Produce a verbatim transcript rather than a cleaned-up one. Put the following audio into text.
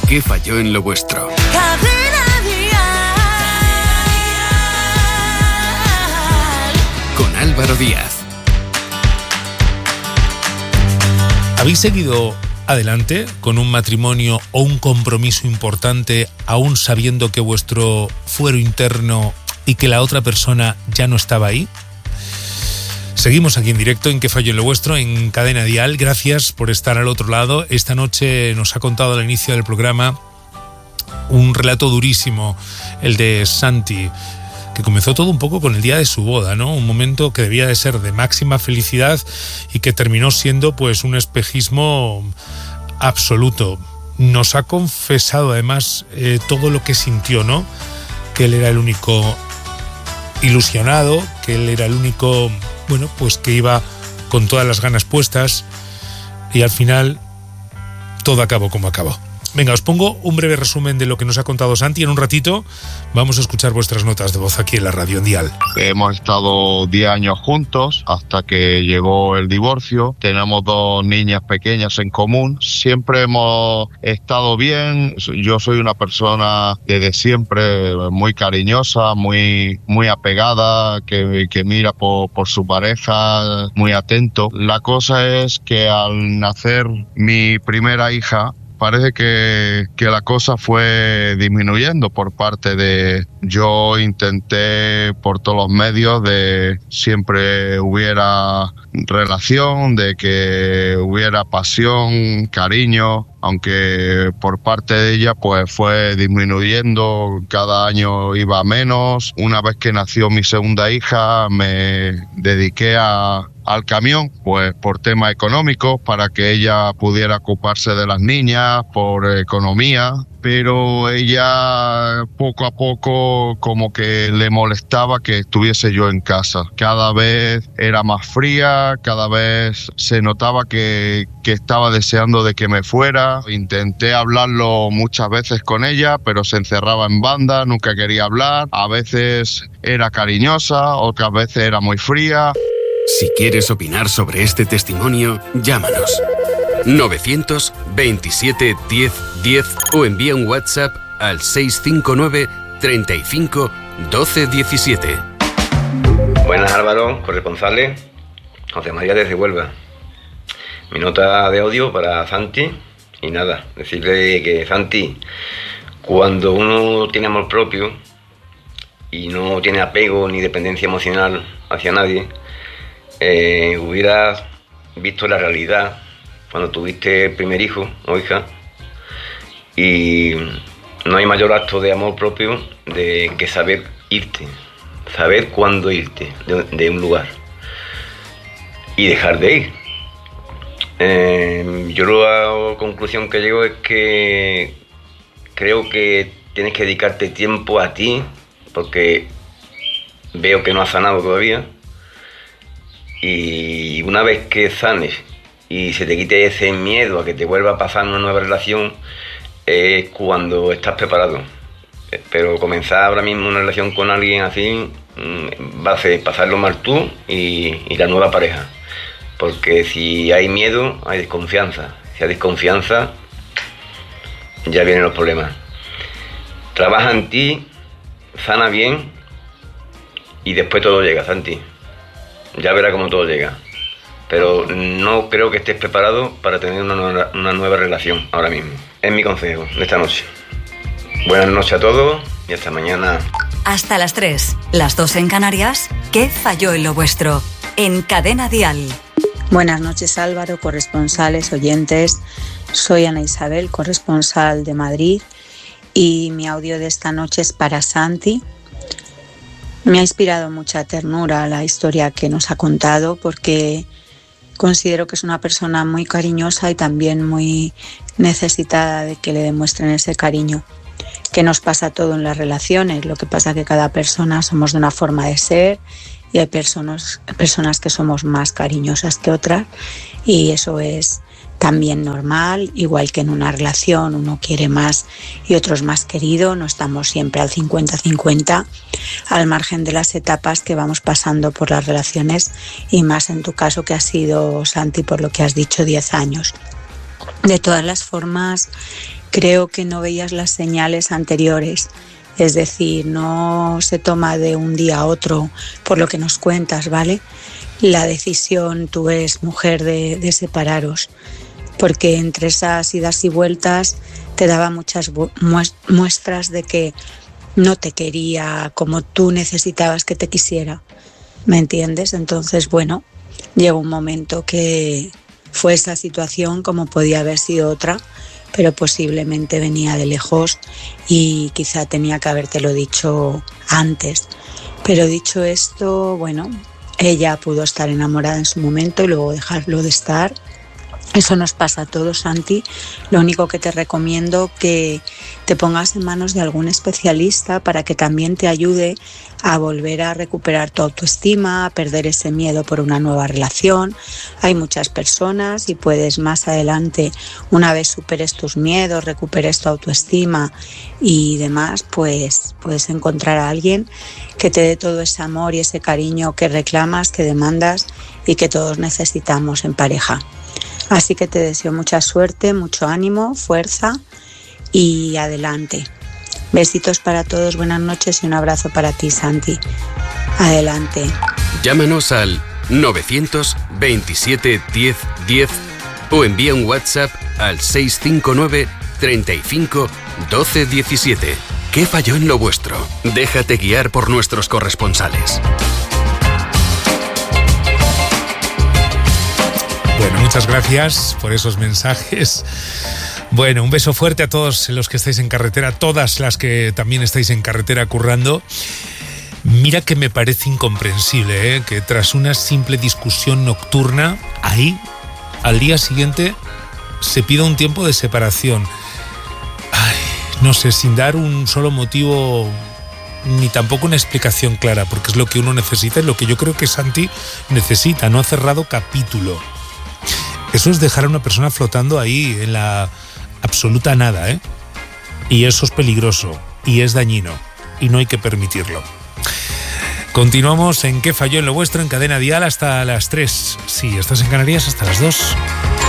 ¿Qué falló en lo vuestro? Con Álvaro Díaz. ¿Habéis seguido adelante con un matrimonio o un compromiso importante, aún sabiendo que vuestro fuero interno y que la otra persona ya no estaba ahí? Seguimos aquí en directo en ¿Qué falló en lo vuestro? En Cadena Dial. Gracias por estar al otro lado. Esta noche nos ha contado al inicio del programa un relato durísimo, el de Santi, que comenzó todo un poco con el día de su boda, ¿no? Un momento que debía de ser de máxima felicidad y que terminó siendo pues un espejismo absoluto. Nos ha confesado además eh, todo lo que sintió, ¿no? Que él era el único ilusionado, que él era el único, bueno, pues que iba con todas las ganas puestas, y al final todo acabó como acabó. Venga, os pongo un breve resumen de lo que nos ha contado Santi. En un ratito vamos a escuchar vuestras notas de voz aquí en la radio en Dial. Hemos estado diez años juntos hasta que llegó el divorcio. Tenemos dos niñas pequeñas en común. Siempre hemos estado bien. Yo soy una persona desde siempre muy cariñosa, muy, muy apegada, que, que mira por, por su pareja, muy atento. La cosa es que al nacer mi primera hija, parece que, que la cosa fue disminuyendo por parte de... Yo intenté por todos los medios de siempre hubiera relación, de que hubiera pasión, cariño, aunque por parte de ella pues fue disminuyendo, cada año iba menos. Una vez que nació mi segunda hija me dediqué a... al camión, pues por temas económicos, para que ella pudiera ocuparse de las niñas, por economía, pero ella poco a poco como que le molestaba que estuviese yo en casa. Cada vez era más fría, cada vez se notaba que, que estaba deseando de que me fuera. Intenté hablarlo muchas veces con ella, pero se encerraba en banda, nunca quería hablar. A veces era cariñosa, otras veces era muy fría. Si quieres opinar sobre este testimonio, llámanos novecientos veintisiete diez diez o envía un WhatsApp al seis cinco nueve treinta y cinco doce diecisiete. Buenas, Álvaro, corresponsales. José María desde Huelva. Mi nota de audio para Santi. Y nada, decirle que Santi, cuando uno tiene amor propio y no tiene apego ni dependencia emocional hacia nadie, Eh, hubieras visto la realidad cuando tuviste el primer hijo o hija, y no hay mayor acto de amor propio de que saber irte, saber cuándo irte de, de un lugar y dejar de ir. Eh, yo la conclusión que llego es que creo que tienes que dedicarte tiempo a ti, porque veo que no has sanado todavía. Y una vez que sanes y se te quite ese miedo a que te vuelva a pasar una nueva relación, es cuando estás preparado. Pero comenzar ahora mismo una relación con alguien así va a ser pasarlo mal tú y, y la nueva pareja. Porque si hay miedo, hay desconfianza. Si hay desconfianza, ya vienen los problemas. Trabaja en ti, sana bien y después todo llega, Santi. Ya verá cómo todo llega. Pero no creo que estés preparado para tener una nueva, una nueva relación ahora mismo. Es mi consejo de esta noche. Buenas noches a todos y hasta mañana. Hasta las tres, las dos en Canarias. ¿Qué falló en lo vuestro? En Cadena Dial. Buenas noches, Álvaro, corresponsales, oyentes. Soy Ana Isabel, corresponsal de Madrid, y mi audio de esta noche es para Santi. Me ha inspirado mucha ternura la historia que nos ha contado, porque considero que es una persona muy cariñosa y también muy necesitada de que le demuestren ese cariño. Que nos pasa todo en las relaciones, lo que pasa que cada persona somos de una forma de ser y hay personas, personas que somos más cariñosas que otras, y eso es también normal, igual que en una relación uno quiere más y otro es más querido, no estamos siempre al cincuenta cincuenta, al margen de las etapas que vamos pasando por las relaciones, y más en tu caso que ha sido, Santi, por lo que has dicho, diez años. De todas las formas, creo que no veías las señales anteriores. Es decir, no se toma de un día a otro, por lo que nos cuentas, ¿vale? La decisión, tú eres mujer, de, de separaros, porque entre esas idas y vueltas te daba muchas muestras de que no te quería como tú necesitabas que te quisiera, ¿me entiendes? Entonces, bueno, llegó un momento que fue esa situación como podía haber sido otra, pero posiblemente venía de lejos y quizá tenía que habértelo dicho antes. Pero dicho esto, bueno, ella pudo estar enamorada en su momento y luego dejarlo de estar. Eso nos pasa a todos, Santi. Lo único que te recomiendo que te pongas en manos de algún especialista para que también te ayude a volver a recuperar tu autoestima, a perder ese miedo por una nueva relación. Hay muchas personas y puedes más adelante, una vez superes tus miedos, recuperes tu autoestima y demás, pues puedes encontrar a alguien que te dé todo ese amor y ese cariño que reclamas, que demandas y que todos necesitamos en pareja. Así que te deseo mucha suerte, mucho ánimo, fuerza y adelante. Besitos para todos, buenas noches y un abrazo para ti, Santi. Adelante. Llámanos al novecientos veintisiete diez diez o envía un WhatsApp al seis cinco nueve treinta y cinco doce diecisiete. ¿Qué falló en lo vuestro? Déjate guiar por nuestros corresponsales. Bueno, muchas gracias por esos mensajes. Bueno, un beso fuerte a todos los que estáis en carretera, todas las que también estáis en carretera currando. Mira que me parece incomprensible, ¿eh? Que tras una simple discusión nocturna, ahí, al día siguiente, se pida un tiempo de separación. Ay, no sé, sin dar un solo motivo ni tampoco una explicación clara, porque es lo que uno necesita y lo que yo creo que Santi necesita. No ha cerrado capítulo. Eso es dejar a una persona flotando ahí en la absoluta nada, ¿eh? Y eso es peligroso y es dañino y no hay que permitirlo. Continuamos en ¿Qué falló en lo vuestro? En Cadena Dial hasta las tres. Sí, estás en Canarias hasta las dos.